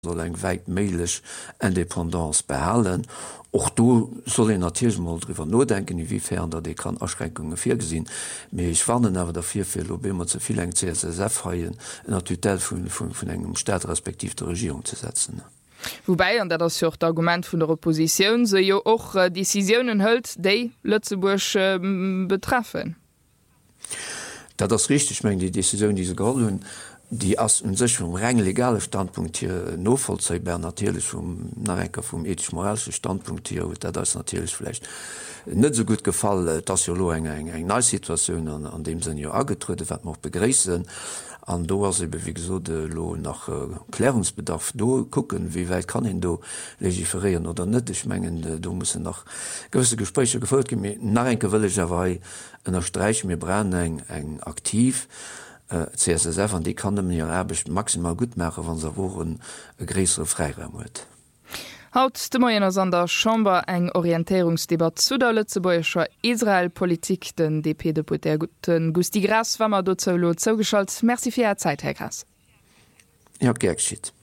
soll eng weit melech Independance behalen. Och du soll natürlich mal drüber nodenken, inwiefern da die kann Erschränkungen fir gesinn. Me ich warnen awer dafür immer zuvi eng CSSF haien en der Tutel vun engem Staat respektiv der Regierung zu setzen. Wobei an dat das jocht Argument vun der Opposition se jo och Decisionen hëlt, déi Lützeburg betreffen. Das richtig meng die Decision diese Grund die as sech vum reg legale Standpunkt hier novollzeigbar natürlich Narenker vum ethisch moralsche Standpunkt hier dat das natürlichfle net so gut gefallen, dat jo lo eng Neusituation an dem se jo agetrude wat noch begreessen an do se wie so de lo nach Klärungsbedarf do gucken, wie weit kann hin do legiferieren oder net ich mengen du muss nach gewisse Gespräche gefolgt Narenke will ich awei ennner Streich mir brenn eng aktiv. CSSF an die kann dem ja erbeg maximal gut mecher wann se woen e gräsere Freiraum huet. Haut de Moienners an der Chamber eng Orientierungsdebat zu der Lützebäuerscher Israelpolitik den DP-Deputierten Gusti Gras wammer do zoulo zougeschalt. Merci fir Zeit, Herr Gras. Ja, gern geschieht.